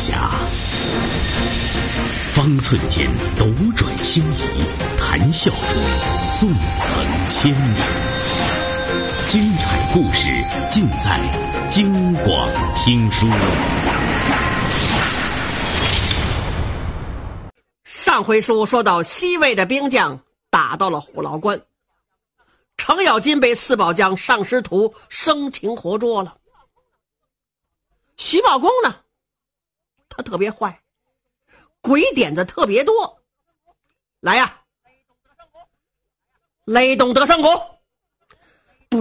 侠，方寸间斗转星移，谈笑中纵横千年。精彩故事尽在京广听书。 上回书说到西魏的兵将打到了虎牢关，程咬金被四宝将尚师图生擒活捉了。徐茂公呢，他特别坏，鬼点子特别多。来呀，雷动得胜鼓！不，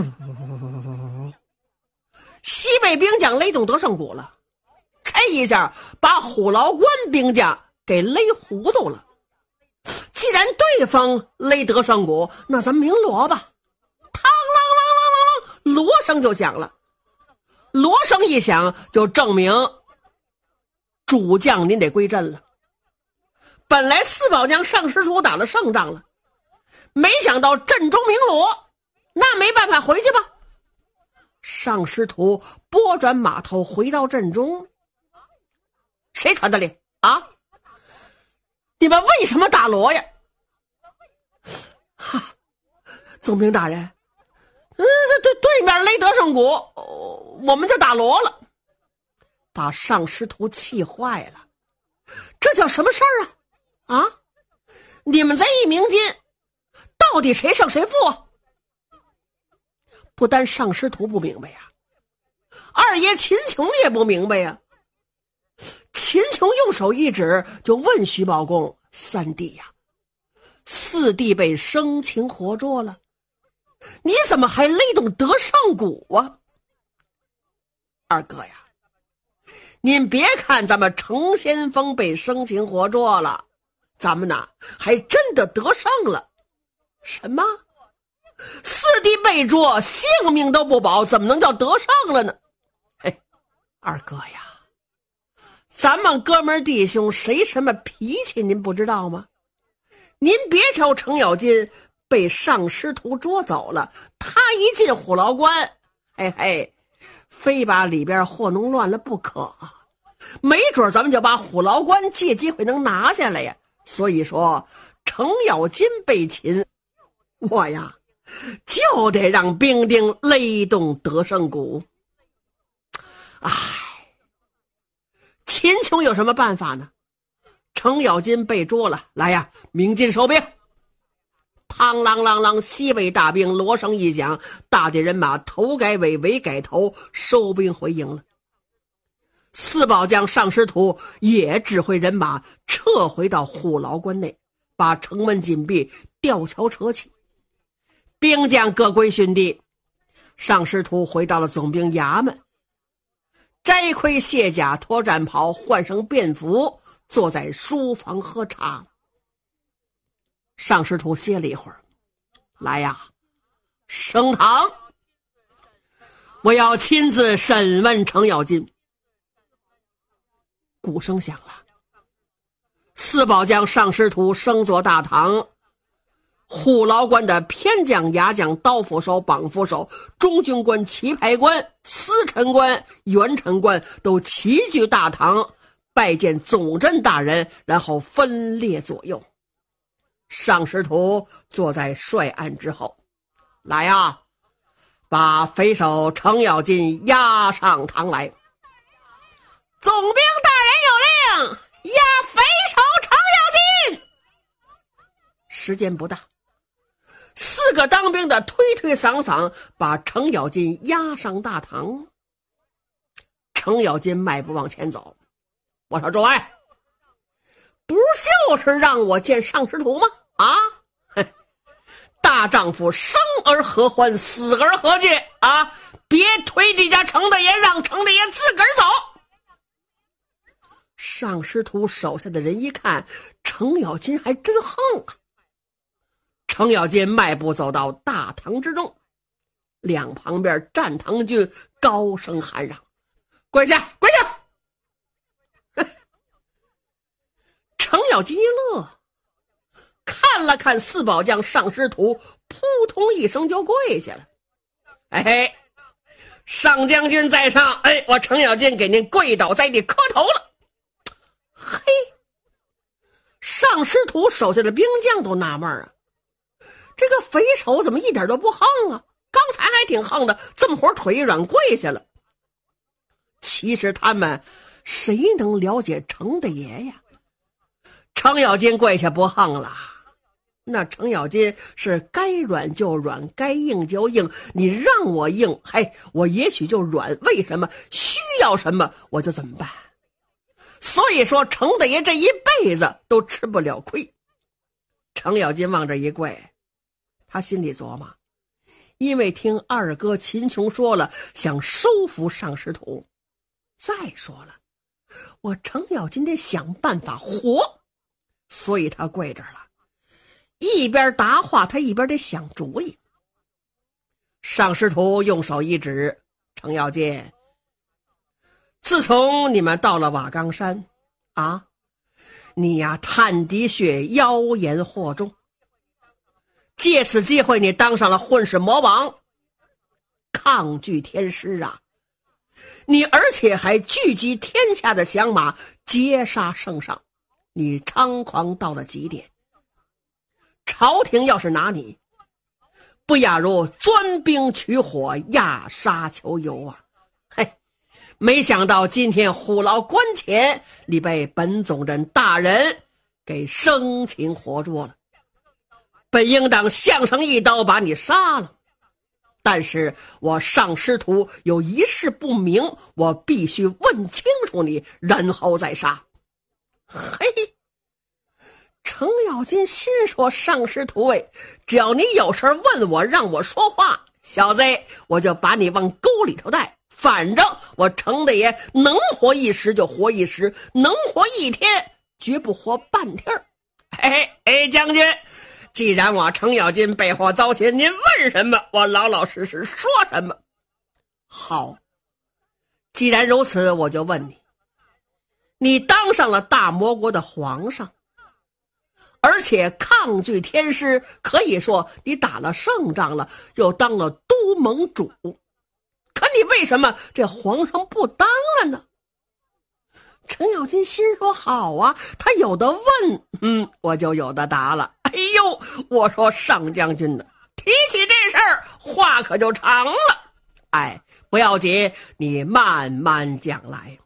西魏兵将雷动得胜鼓了，这一下把虎牢关兵将给勒糊涂了。既然对方勒得胜鼓，那咱鸣锣吧。嘡啷啷啷啷啷，锣声就响了。锣声一响，就证明主将您得归阵了。本来四宝将尚师图打了胜仗了，没想到阵中鸣锣，那没办法，回去吧。尚师图拨转马头回到阵中，谁传的令啊？你们为什么打锣呀？哈，总兵大人，对面勒得胜鼓，我们就打锣了，把尚师图气坏了。这叫什么事儿啊？啊，你们在一鸣金，到底谁胜谁负？不单尚师图不明白呀，二爷秦琼也不明白呀。秦琼用手一指，就问徐茂公：三弟呀，四弟被生擒活捉了，你怎么还勒动得胜鼓啊？二哥呀，您别看咱们程先锋被生擒活捉了，咱们呢还真的得胜了。什么？四弟被捉，性命都不保，怎么能叫得胜了呢？嘿，二哥呀，咱们哥们弟兄谁什么脾气您不知道吗？您别瞧程咬金被尚师图捉走了，他一进虎牢关，嘿嘿，非把里边和弄乱了不可，没准咱们就把虎牢关借机会能拿下来呀。所以说程咬金被擒，我呀就得让兵丁勒动得胜鼓。唉，秦琼有什么办法呢？程咬金被捉了，来呀，鸣金收兵！嘡啷啷啷，西魏大兵锣声一响，大队人马头改尾，尾改头，收兵回营了。四宝将尚师图也指挥人马撤回到虎牢关内，把城门紧闭，吊桥扯起，兵将各归训地。尚师图回到了总兵衙门，摘盔卸甲，脱战袍，换上便服，坐在书房喝茶。尚师图歇了一会儿，来呀，升堂，我要亲自审问程咬金。鼓声响了，四宝将尚师图升坐大堂，虎牢关的偏将、牙将、刀斧手、绑斧手、中军官、棋牌官、司臣官、元臣官都齐聚大堂，拜见总镇大人，然后分列左右。尚师图坐在帅案之后，来呀，把匪首程咬金押上堂来。总兵大人有令，押匪首程咬金。时间不大，四个当兵的推推搡搡，把程咬金押上大堂。程咬金迈步往前走，我说：诸位，不就是让我见尚师图吗？啊，大丈夫生而何欢，死而何惧啊！别推这家程大爷，让程大爷自个儿走。尚师图手下的人一看，程咬金还真横啊。程咬金迈步走到大堂之中，两旁边站堂军高声喊嚷：跪下，跪下！程咬金一乐，看了看四宝将尚师图，扑通一声就跪下了。哎，上将军在上，我程咬金给您跪倒在地磕头了。 上师徒手下的兵将都纳闷啊，这个匪首怎么一点都不横啊？刚才还挺横的，这么会儿腿一软跪下了。其实他们谁能了解程大爷呀？程咬金跪下不横了，那程咬金是该软就软，该硬就硬，你让我硬，嘿，我也许就软，为什么？需要什么我就怎么办。所以说程大爷这一辈子都吃不了亏。程咬金往这一跪，他心里琢磨，因为听二哥秦琼说了想收服上师徒，再说了我程咬金得想办法活，所以他跪着了，一边答话他一边得想主意。上师徒用手一指，程咬金，自从你们到了瓦岗山啊，你呀探敌穴，妖言惑众，借此机会你当上了混世魔王，抗拒天师啊！你而且还聚集天下的降马，截杀圣上，你猖狂到了极点。朝廷要是拿你，不亚如钻冰取火，压沙求油啊！嘿，没想到今天虎牢关前，你被本总任大人给生擒活捉了。本应当相程一刀把你杀了，但是我上师徒有一事不明，我必须问清楚你，然后再杀。嘿，程咬金心说，上师徒位，只要你有事问我，让我说话，小子，我就把你往沟里头带，反正我程大爷能活一时就活一时，能活一天绝不活半天。将军，既然我程咬金被祸遭擒，您问什么我老老实实说什么。好，既然如此，我就问你，你当上了大魔国的皇上，而且抗拒天师，可以说你打了胜仗了，又当了都盟主，可你为什么这皇上不当了呢？程咬金心说好啊，他有的问，我就有的答了。哎呦，我说上将军呢，提起这事儿话可就长了。哎，不要紧，你慢慢讲来。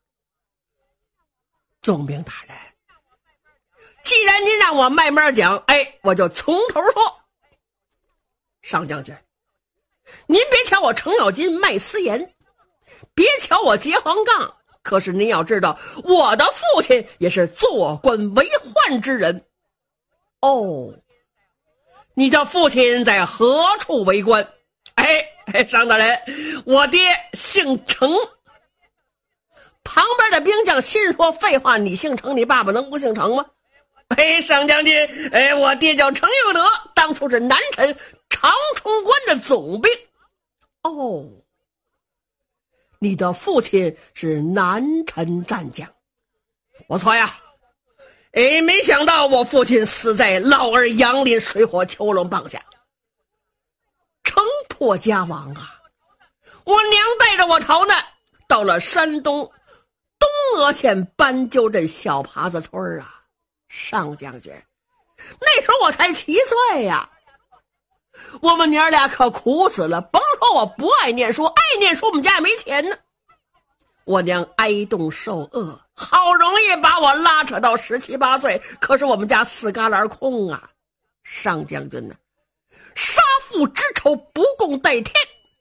总兵大人，既然您让我慢慢讲，我就从头说。上将军，您别瞧我程咬金卖私盐，别瞧我结黄杠，可是您要知道，我的父亲也是做官为宦之人。哦，你的父亲在何处为官？上大人，我爹姓程。旁边的兵将心说，废话，你姓程，你爸爸能不姓程吗？上将军，我爹叫程有德，当初是南陈长冲关的总兵。哦，你的父亲是南陈战将。不错呀。没想到我父亲死在老儿杨林水火囚笼棒下，城破家亡啊！我娘带着我逃难，到了山东东阿县斑鸠镇小耙子村啊。上将军，那时候我才7岁呀，我们娘俩可苦死了。甭说我不爱念书，爱念书我们家也没钱呢。我娘挨冻受饿，好容易把我拉扯到17、18岁，可是我们家4旮旯空啊。上将军呢，杀父之仇不共戴天，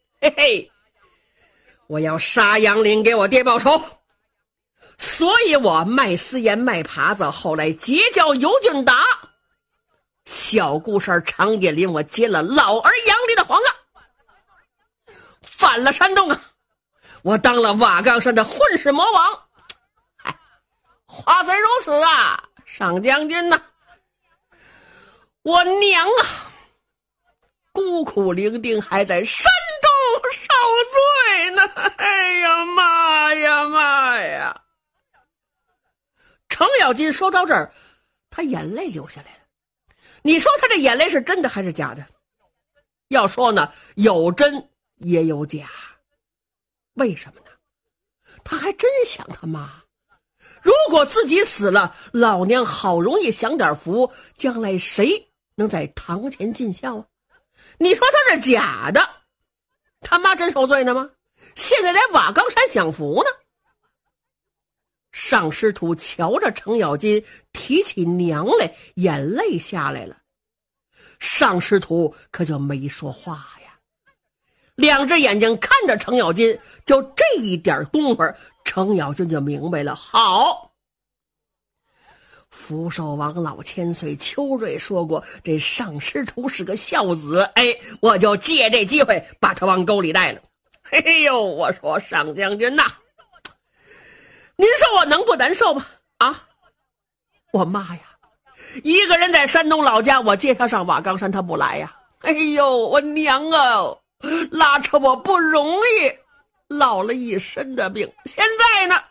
我要杀杨林给我爹报仇。所以我卖私盐卖耙子，后来结交尤俊达，小顾山长野林，我接了老儿杨林的皇上，反了山东啊，我当了瓦岗山的混世魔王。话虽如此啊，上将军呐，我娘啊孤苦伶仃，还在山中受罪呢。哎呀妈呀妈呀！程咬金说到这儿，他眼泪流下来了。你说他这眼泪是真的还是假的？要说呢，有真也有假。为什么呢？他还真想他妈， 如果自己死了，老娘好容易享点福，将来谁能在堂前尽孝啊？你说他是假的，他妈真受罪呢吗？现在在瓦岗山享福呢。上师徒瞧着程咬金提起娘来，眼泪下来了。上师徒可就没说话呀，两只眼睛看着程咬金，就这一点功夫，程咬金就明白了。好，福寿王老千岁邱瑞说过，这上师徒是个孝子，哎，我就借这机会把他往沟里带了。哎呦，我说上将军呐，您说我能不难受吗？啊，我妈呀，一个人在山东老家，我接她上瓦岗山，她不来呀。哎呦，我娘啊，拉扯我不容易，落了一身的病，现在呢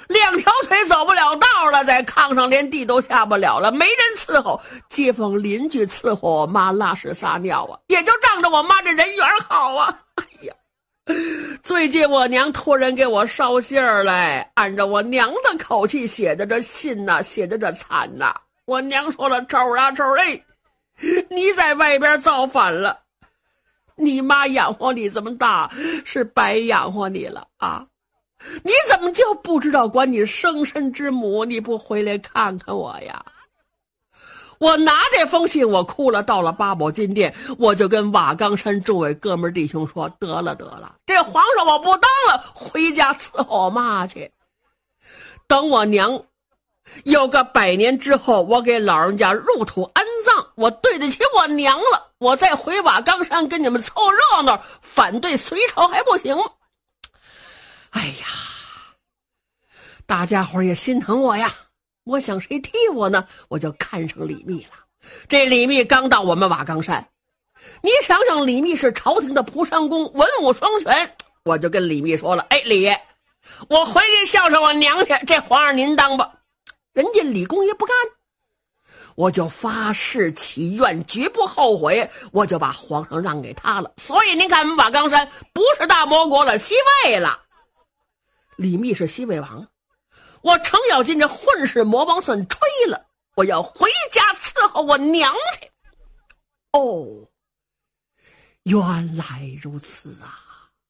2条腿走不了道了，在炕上连地都下不了了，没人伺候，街坊邻居伺候我妈拉屎撒尿啊，也就仗着我妈这人缘好啊。哎呀，最近我娘托人给我捎信儿来，按照我娘的口气写的这信呐，写的这惨呐。我娘说了，周啊周，哎，你在外边造反了，你妈养活你这么大，是白养活你了啊！你怎么就不知道管你生身之母？你不回来看看我呀？我拿这封信我哭了，到了八宝金殿，我就跟瓦岗山众位哥们弟兄说，得了，这皇上我不当了，回家伺候我妈去。等我娘有个100年之后，我给老人家入土安葬，我对得起我娘了，我再回瓦岗山跟你们凑热闹，反对隋朝还不行吗？哎呀，大家伙也心疼我呀，我想谁替我呢？我就看上李密了。这李密刚到我们瓦岗山，你想想，李密是朝廷的蒲山公，文武双全，我就跟李密说了，哎，李爷，我回去孝顺我娘去，这皇上您当吧。人家李公爷不干，我就发誓祈愿，绝不后悔，我就把皇上让给他了。所以您看，我们瓦岗山不是大魔国了，西魏了。李密是西魏王，我程咬金这混世魔王算吹了，我要回家伺候我娘去。哦，原来如此啊！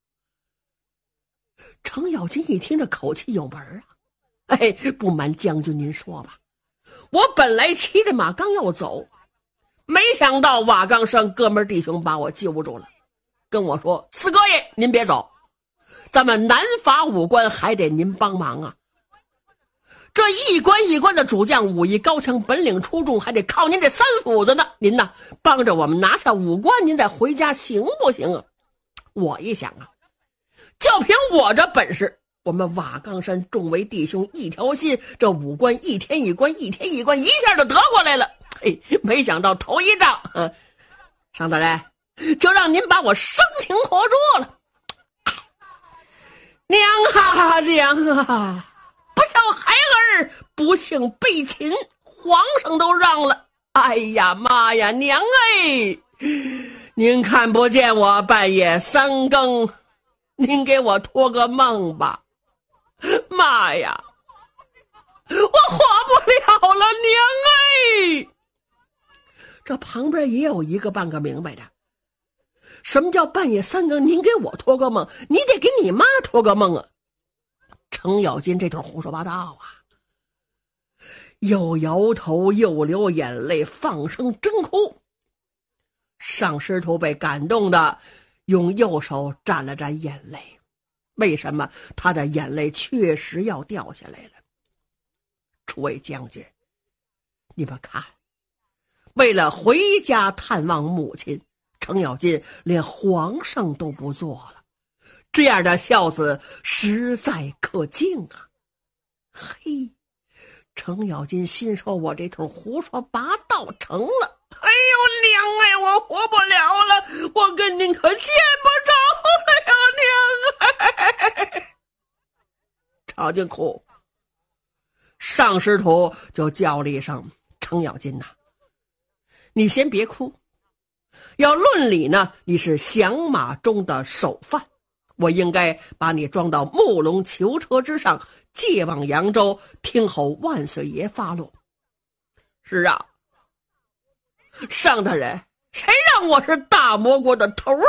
程咬金一听这口气有门啊，哎，不瞒将军您说吧，我本来骑着马刚要走，没想到瓦岗山哥们弟兄把我救住了，跟我说，四哥爷您别走，咱们南伐武关还得您帮忙啊！这一关一关的主将武艺高强，本领出众，还得靠您这3斧子呢。您呢，帮着我们拿下武关，您再回家行不行啊？我一想啊，就凭我这本事，我们瓦岗山众位弟兄一条心，这武关一天一关，一天一关，一下就得过来了。嘿，没想到头一仗，上大人就让您把我生擒活捉了。娘啊娘啊，不孝孩儿不幸被擒，皇上都让了。哎呀妈呀，娘哎，您看不见我半夜3更，您给我托个梦吧。妈呀，我活不了了，娘哎！这旁边也有一个半个明白的，什么叫半夜3更？您给我托个梦，你得给你妈托个梦啊！程咬金这头胡说八道啊，又摇头又流眼泪，放声真哭。上师徒被感动的用右手沾了沾眼泪，为什么他的眼泪确实要掉下来了？诸位将军，你们看，为了回家探望母亲，程咬金连皇上都不做了，这样的孝子实在可敬啊！嘿，程咬金心说，我这头胡说八道成了。哎呦娘哎，我活不了了，我跟您可见不着了呀，娘哎！吵进哭，上师徒就叫了一声，程咬金呐，你先别哭，要论理呢，你是降马中的首犯， 我应该把你装到木龙囚车之上，借往扬州，听候万岁爷发落。是啊，上大人，谁让我是大魔国的头呢？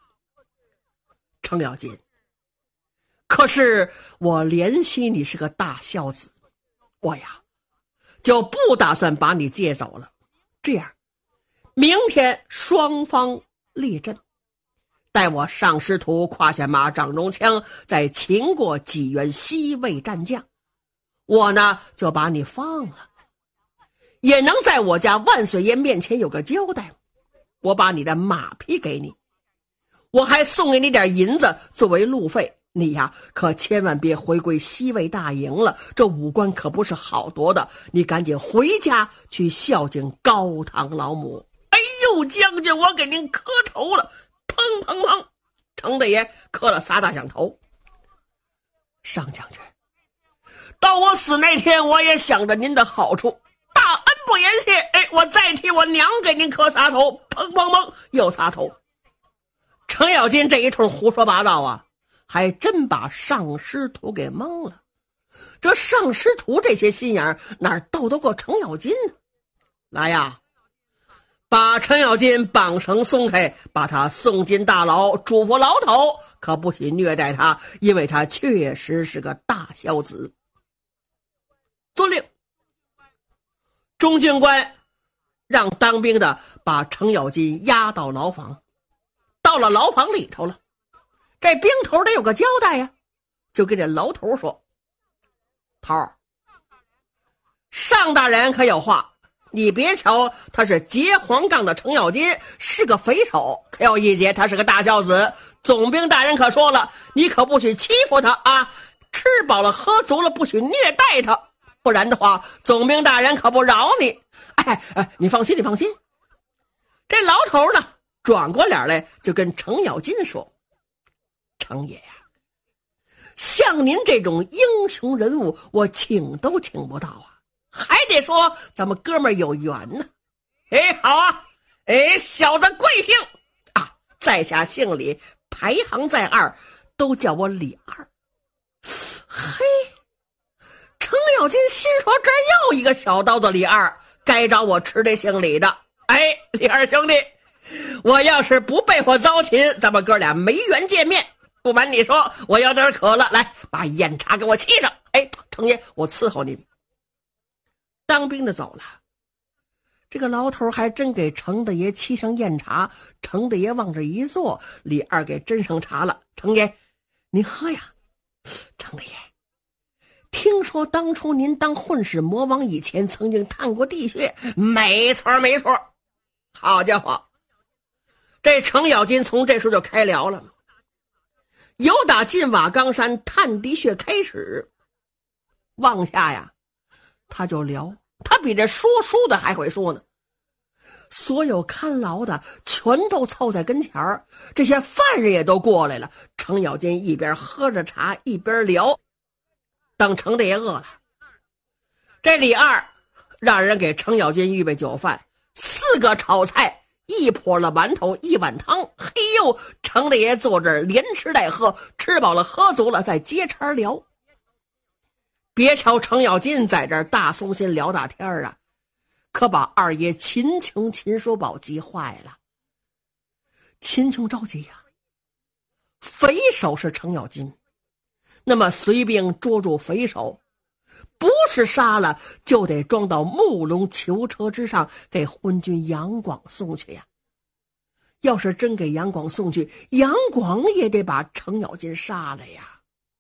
程咬金，可是我怜惜你是个大孝子，我呀就不打算把你接走了。这样，明天双方列阵，待我上师徒胯下马掌中枪，再擒过几员西魏战将，我呢就把你放了，也能在我家万岁爷面前有个交代。我把你的马匹给你，我还送给你点银子作为路费。你呀可千万别回归西魏大营了，这武官可不是好夺的，你赶紧回家去孝敬高堂老母。哎呦，将军，我给您磕头了。砰砰砰，程大爷磕了3大响头。上将军，到我死那天，我也想着您的好处，大恩不言谢。我再替我娘给您磕仨头。砰砰砰，又仨头。程咬金这一通胡说八道啊，还真把上师徒给蒙了。这上师徒这些心眼哪斗得过程咬金呢？来呀，把程咬金绑绳松开，把他送进大牢，嘱咐牢头可不许虐待他，因为他确实是个大孝子。遵令。中军官让当兵的把程咬金押到牢房。到了牢房里头了，这兵头得有个交代呀，就跟这牢头说：头儿，上大人可有话，你别瞧他是结黄杠的程咬金是个匪首，可有一节他是个大孝子。总兵大人可说了，你可不许欺负他啊，吃饱了喝足了不许虐待他，不然的话总兵大人可不饶你。你放心，你放心。这牢头呢转过脸来就跟程咬金说：程爷呀，像您这种英雄人物我请都请不到啊，还得说咱们哥们儿有缘呢。好啊，小子贵姓啊？在下姓李，排行在2，都叫我李二。嘿，程咬金心说这又一个小刀子李二，该找我吃这姓李的。李二兄弟，我要是不被我遭擒，咱们哥俩没缘见面。不瞒你说，我有点渴了，来把酽茶给我沏上。程爷，我伺候您。当兵的走了，这个牢头还真给程大爷沏上酽茶。程大爷往这一坐，李二给斟上茶了。程爷，您喝呀。程大爷，听说当初您当混世魔王以前曾经探过地穴。没错没错。好家伙，这程咬金从这时候就开聊了。由打进瓦岗山探地穴开始，往下呀他就聊，他比这说书的还会说呢。所有看牢的全都凑在跟前儿，这些犯人也都过来了。程咬金一边喝着茶一边聊。等程大爷饿了，这李二让人给程咬金预备酒饭，4个炒菜，1泼了馒头，1碗汤。嘿呦，程大爷坐这儿连吃带喝，吃饱了喝足了再接茬聊。别瞧程咬金在这儿大松心聊大天啊，可把二爷秦琼秦叔宝急坏了。秦琼着急呀，匪首是程咬金，那么随兵捉住匪首，不是杀了就得装到木龙囚车之上，给昏君杨广送去呀。要是真给杨广送去，杨广也得把程咬金杀了呀。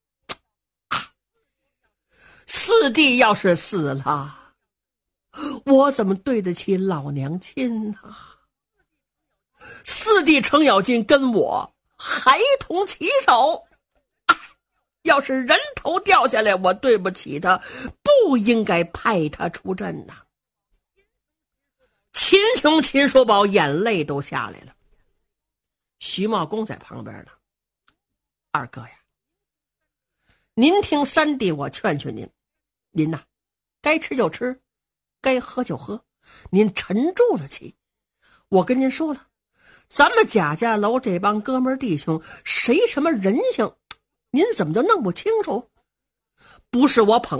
四弟要是死了，我怎么对得起老娘亲啊？四弟程咬金跟我孩童齐手，要是人头掉下来，我对不起他，不应该派他出阵呐。秦琼秦叔宝眼泪都下来了。徐茂公在旁边呢。二哥呀，您听三弟我劝劝您，您呐该吃就吃，该喝就喝，您沉住了气。我跟您说了， 咱们贾家楼这帮哥们弟兄谁什么人性，您怎么就弄不清楚？不是我捧